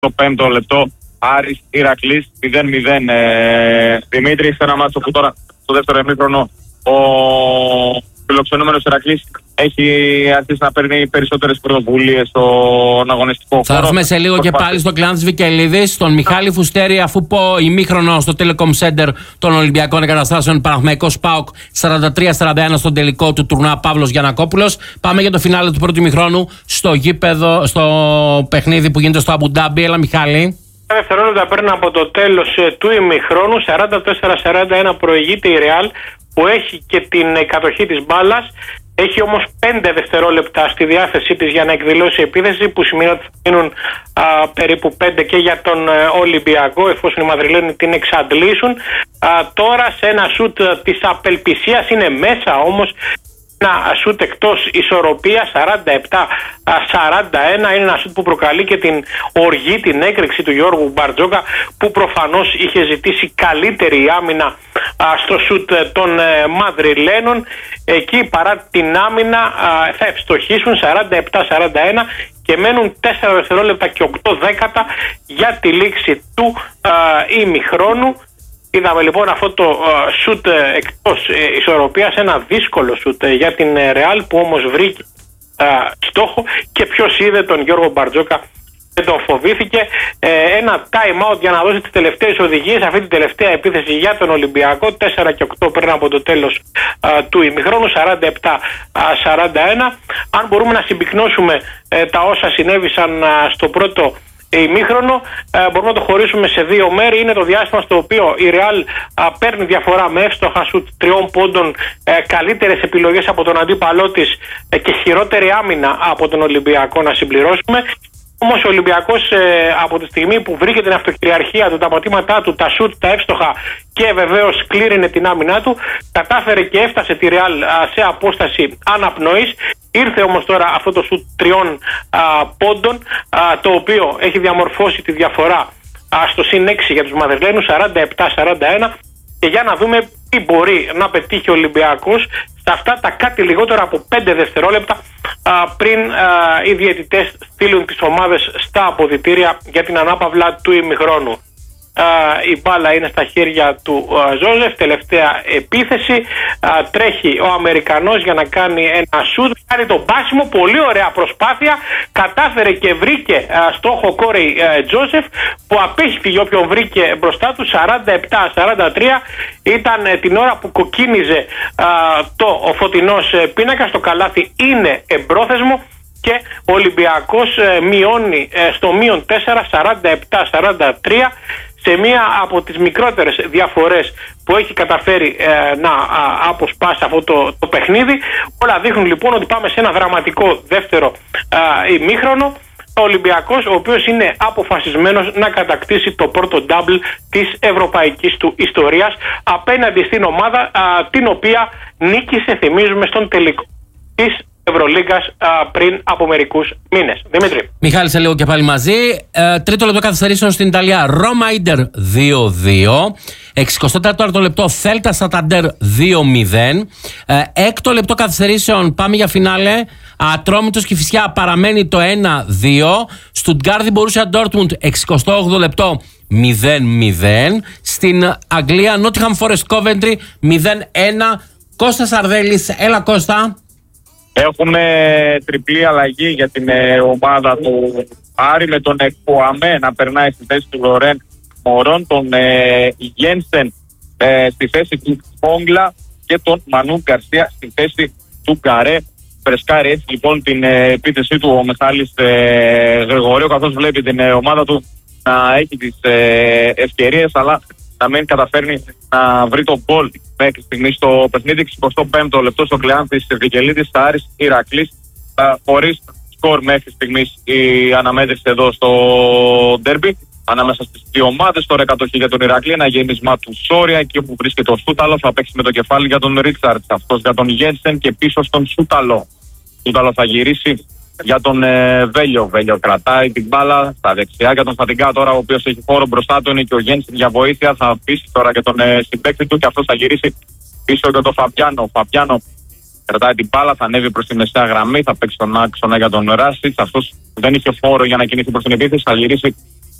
το 5ο λεπτό. Άρης Ηρακλής 0-0. Δημήτρη, σε ένα μάτσο που τώρα στο δεύτερο ημίχρονο ο φιλοξενούμενος Ηρακλής έχει αρχίσει να παίρνει περισσότερες πρωτοβουλίες στον αγωνιστικό χώρο. Θα έρθουμε σε λίγο και πάλι στο κλάν της Βικελίδης, τον Μιχάλη Φουστέρη, αφού πω ημίχρονο στο Telecom Center των Ολυμπιακών Εγκαταστάσεων Παναθηναϊκός ΠΑΟΚ 43-41 στον τελικό του τουρνουά Παύλος Γιαννακόπουλος. Πάμε για το φινάλε του πρώτου ημιχρόνου στο γήπεδο, στο παιχνίδι που γίνεται στο Αμπουντάμπι. Έλα, Μιχάλη. Δευτερόλεπτα πριν από το τέλος του ημιχρόνου, 44-41 προηγείται η Real, που έχει και την κατοχή της μπάλας. Έχει όμως 5 δευτερόλεπτα στη διάθεσή της για να εκδηλώσει επίθεση, που σημαίνει ότι θα μείνουν περίπου 5 και για τον Ολυμπιακό, εφόσον οι Μαδριλένοι την εξαντλήσουν. Τώρα σε ένα σούτ της απελπισίας είναι μέσα, όμως ένα σούτ εκτός ισορροπίας, 47-41. Είναι ένα σούτ που προκαλεί και την οργή, την έκρηξη του Γιώργου Μπαρτζόκα, που προφανώς είχε ζητήσει καλύτερη άμυνα στο σούτ των Μαδριλένων. Εκεί παρά την άμυνα θα ευστοχήσουν 47-41 και μένουν 4 δευτερόλεπτα και 8 δέκατα για τη λήξη του ημιχρόνου. Είδαμε λοιπόν αυτό το σούτ εκτός ισορροπίας, ένα δύσκολο σούτ για την Real, που όμως βρήκε στόχο, και ποιος είδε τον Γιώργο Μπαρτζόκα δεν τον φοβήθηκε. Ένα time out για να δώσει τις τελευταίες οδηγίες, αυτή την τελευταία επίθεση για τον Ολυμπιακό, 4 και 8 πριν από το τέλος του ημιχρόνου, 47-41. Αν μπορούμε να συμπυκνώσουμε τα όσα συνέβησαν στο πρώτο ημίχρονο, μπορούμε να το χωρίσουμε σε δύο μέρη. Είναι το διάστημα στο οποίο η Real παίρνει διαφορά με εύστοχα σουτ 3 πόντων, καλύτερες επιλογές από τον αντίπαλό της και χειρότερη άμυνα από τον Ολυμπιακό να συμπληρώσουμε. Όμως ο Ολυμπιακός από τη στιγμή που βρήκε την αυτοκυριαρχία του, τα πατήματά του, τα σουτ, τα εύστοχα και βεβαίως κλήρινε την άμυνά του, κατάφερε και έφτασε τη Real σε απόσταση αναπνοής. Ήρθε όμως τώρα αυτό το σουτ 3 πόντων, το οποίο έχει διαμορφώσει τη διαφορά στο συν 6 για τους Μαδριλένους, 47-41. Και για να δούμε τι μπορεί να πετύχει ο Ολυμπιακός σε αυτά τα κάτι λιγότερα από 5 δευτερόλεπτα πριν οι διαιτητές στείλουν τις ομάδες στα αποδυτήρια για την ανάπαυλα του ημιχρόνου. Η μπάλα είναι στα χέρια του Ζόζεφ, τελευταία επίθεση. Τρέχει ο Αμερικανός για να κάνει ένα σούτ, κάνει το μπάσιμο, πολύ ωραία προσπάθεια, κατάφερε και βρήκε στόχο Κόρεϊ Τζόσεφ, που απέχει όποιον βρήκε μπροστά του. 47-43 ήταν την ώρα που κοκκίνιζε ο φωτεινός πίνακας. Το καλάθι είναι εμπρόθεσμο και ο Ολυμπιακός μειώνει στο μείον 4, 47-43, σε μία από τις μικρότερες διαφορές που έχει καταφέρει να αποσπάσει αυτό το παιχνίδι. Όλα δείχνουν λοιπόν ότι πάμε σε ένα δραματικό δεύτερο ημίχρονο. Ο Ολυμπιακός, ο οποίος είναι αποφασισμένος να κατακτήσει το πρώτο double της ευρωπαϊκής του ιστορίας απέναντι στην ομάδα την οποία νίκησε, θυμίζουμε, στον τελικό της Ευρωλίγκας πριν από μερικούς μήνες. Δημήτρη. Μιχάλη, σε λίγο και πάλι μαζί. Τρίτο λεπτό καθυστερήσεων στην Ιταλία. Ρώμα Ίντερ 2-2. 64ο λεπτό Θέλτα Σαταντέρ 2-0. Έκτο λεπτό καθυστερήσεων. Πάμε για φινάλε. Ατρόμητος Κηφισιά παραμένει το 1-2. Στουτγκάρδη Μπορούσια Ντόρτμουντ 68ο λεπτό 0-0. Στην Αγγλία Νότιχαμ Φόρεστ Κόβεντρι 0-1. Κώστας Σαρδέλης. Έλα Κώστα. Έχουμε τριπλή αλλαγή για την ομάδα του Άρη, με τον Εκποαμέ να περνάει στη θέση του Λορέν Μωρόν, τον Γένσεν στη θέση του Φόγκλα και τον Μανού Γκαρσία στη θέση του Καρέ. Φρεσκάρει έτσι λοιπόν την επίθεσή του ο Μιχάλης Γρηγορίου, καθώς βλέπει την ομάδα του να έχει τις ευκαιρίες, αλλά να μην καταφέρνει να βρει το γκολ μέχρι στιγμή στο παιχνίδι. 65ο λεπτό στο κλεάν της Βικελίδης, στα Άρης Ηρακλής, χωρίς σκορ μέχρι στιγμής η αναμέτρηση εδώ στο ντέρμπι ανάμεσα στις δύο ομάδες. Τώρα κατοχή για τον Ηρακλή, ένα γέμισμα του Σόρια, εκεί όπου βρίσκεται ο Σούταλο, θα παίξει με το κεφάλι για τον Ρίτσαρτς, αυτός για τον Γένσεν και πίσω στον Σούταλο. Σούταλο θα γυρίσει για τον Βέλιο. Βέλιο κρατάει την μπάλα στα δεξιά για τον Φατιγκά τώρα, ο οποίος έχει χώρο μπροστά του, είναι και ο Γένσεν για βοήθεια. Θα πείσει τώρα και τον συμπαίκτη του και αυτός θα γυρίσει πίσω για τον Φαπιάνο. Φαπιάνο κρατάει την μπάλα, θα ανέβει προς τη μεσαία γραμμή, θα παίξει τον άξονα για τον Ράσιτς. Αυτός δεν είχε χώρο για να κινηθεί προς την επίθεση, θα γυρίσει